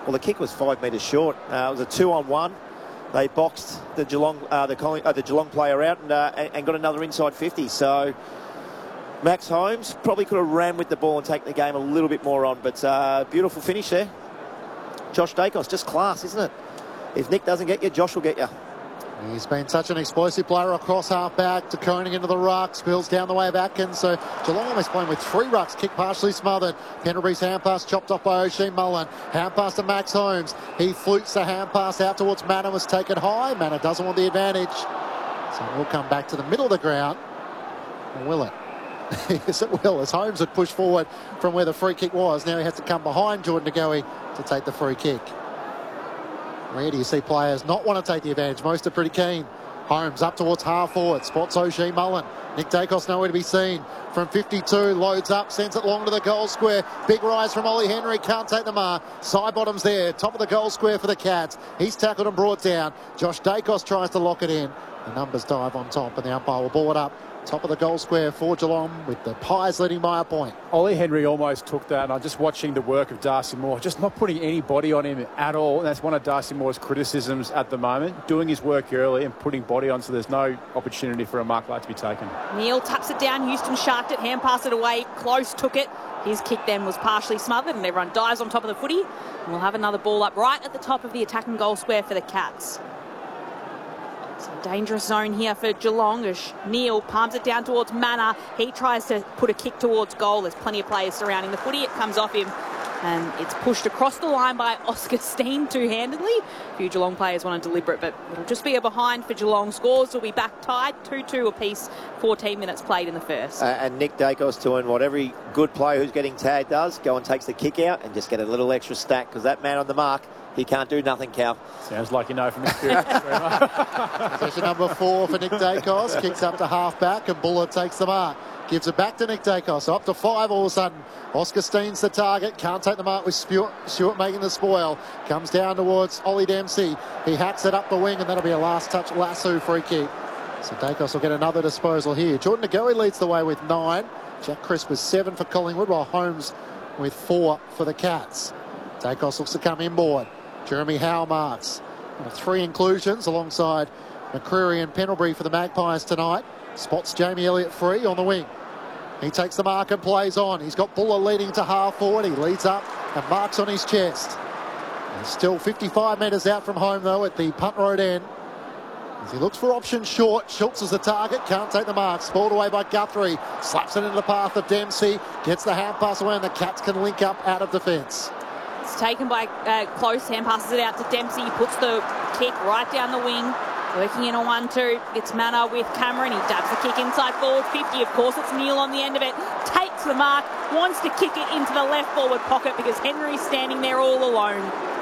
Well, the kick was 5 metres short. It was a 2-on-1. They boxed the Geelong player out and got another inside 50. So Max Holmes probably could have ran with the ball and taken the game a little bit more on. But beautiful finish there. Josh Dacos, just class, isn't it? If Nick doesn't get you, Josh will get you. He's been such an explosive player across half-back to Koenig into the ruck. Spills down the way of Atkins. So Geelong almost playing with 3 rucks. Kick partially smothered. Pendlebury's hand pass chopped off by O'Shea Mullen. Hand pass to Max Holmes. He flukes the hand pass out towards Manor. Was taken high. Manor doesn't want the advantage. So we'll come back to the middle of the ground. Or will it? Yes, it will. As Holmes had pushed forward from where the free kick was. Now he has to come behind Jordan De Goey to take the free kick. Where do you see players not want to take the advantage? Most are pretty keen. Holmes up towards half forward. Spots O'Shea Mullen. Nick Dacos nowhere to be seen. From 52, loads up, sends it long to the goal square. Big rise from Ollie Henry. Can't take the mark. Side bottoms there. Top of the goal square for the Cats. He's tackled and brought down. Josh Dacos tries to lock it in. The numbers dive on top and the umpire will ball it up. Top of the goal square for Geelong with the Pies leading by a point. Ollie Henry almost took that, and I'm just watching the work of Darcy Moore, just not putting any body on him at all. And that's one of Darcy Moore's criticisms at the moment, doing his work early and putting body on, so there's no opportunity for a mark like to be taken. Neil taps it down. Houston sharked it, hand passed it away. Close took it. His kick then was partially smothered, and everyone dives on top of the footy. And we'll have another ball up right at the top of the attacking goal square for the Cats. Some dangerous zone here for Geelong as Neil palms it down towards Manor. He tries to put a kick towards goal. There's plenty of players surrounding the footy. It comes off him and it's pushed across the line by Oscar Steen two-handedly. A few Geelong players want to deliberate, but it'll just be a behind for Geelong. Scores will be back tied, 2-2 apiece, 14 minutes played in the first. And Nick Dacos doing what every good player who's getting tagged does, go and takes the kick out and just get a little extra stack, because that man on the mark, he can't do nothing, Cal. Sounds like you know from experience. Possession number 4 for Nick Dacos. Kicks up to half-back and Buller takes the mark. Gives it back to Nick Dacos. Up to 5 all of a sudden. Oscar Steen's the target. Can't take the mark with Stewart making the spoil. Comes down towards Ollie Dempsey. He hacks it up the wing and that'll be a last touch lasso free kick. So Dacos will get another disposal here. Jordan De Goey leads the way with 9. Jack Crisp with 7 for Collingwood, while Holmes with 4 for the Cats. Dacos looks to come inboard. Jeremy Howe marks. 3 inclusions alongside McCreary and Pendlebury for the Magpies tonight. Spots Jamie Elliott free on the wing. He takes the mark and plays on. He's got Buller leading to half forward. He leads up and marks on his chest. He's still 55 metres out from home though at the Punt Road end. As he looks for option short, Schultz is the target, can't take the mark. Spoiled away by Guthrie. Slaps it into the path of Dempsey. Gets the hand pass away and the Cats can link up out of defence. It's taken by Close, hand passes it out to Dempsey. He puts the kick right down the wing. Working in a 1-2. It's Manor with Cameron. He dabs the kick inside forward 50. Of course, it's Neil on the end of it. Takes the mark. Wants to kick it into the left forward pocket because Henry's standing there all alone.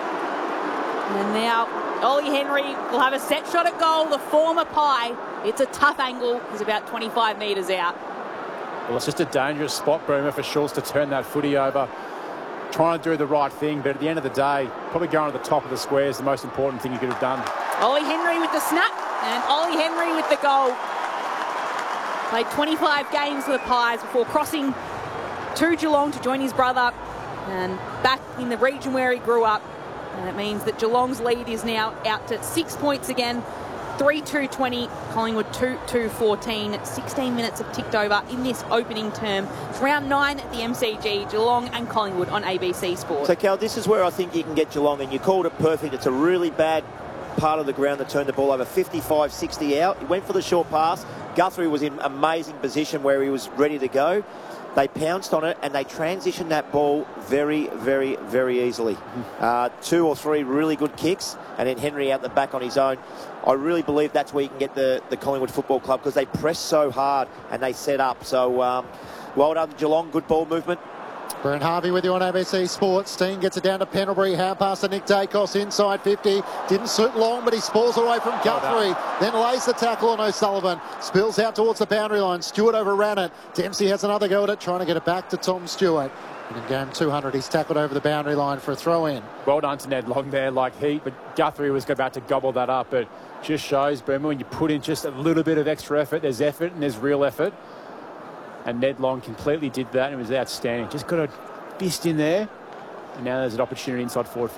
And now Ollie Henry will have a set shot at goal. The former Pie. It's a tough angle. He's about 25 metres out. Well, it's just a dangerous spot, Boomer, for Schultz to turn that footy over. Trying to do the right thing, but at the end of the day, probably going to the top of the square is the most important thing you could have done. Ollie Henry with the snap and Ollie Henry with the goal. Played 25 games for the Pies before crossing to Geelong to join his brother and back in the region where he grew up. And it means that Geelong's lead is now out to 6 points again. 3-2-20, Collingwood 2-2-14. 16 minutes have ticked over in this opening term. It's round 9 at the MCG, Geelong and Collingwood on ABC Sport. So, Cal, this is where I think you can get Geelong, and you called it perfect. It's a really bad part of the ground that turned the ball over, 55-60 out. He went for the short pass. Guthrie was in amazing position where he was ready to go. They pounced on it and they transitioned that ball very, very, very easily. 2 or 3 really good kicks and then Henry out the back on his own. I really believe that's where you can get the Collingwood Football Club, because they press so hard and they set up. So well done, Geelong. Good ball movement. Brent Harvey with you on ABC Sports. Steen gets it down to Pendlebury. Hand pass to Nick Dacos inside 50. Didn't suit long, but he spalls away from Guthrie. Then lays the tackle on O'Sullivan. Spills out towards the boundary line. Stewart overran it. Dempsey has another go at it, trying to get it back to Tom Stewart. And in game 200, he's tackled over the boundary line for a throw-in. Well done to Ned Long there, but Guthrie was about to gobble that up. But just shows, Boomer, when you put in just a little bit of extra effort, there's effort and there's real effort. And Ned Long completely did that and it was outstanding. Just got a fist in there. And now there's an opportunity inside forward.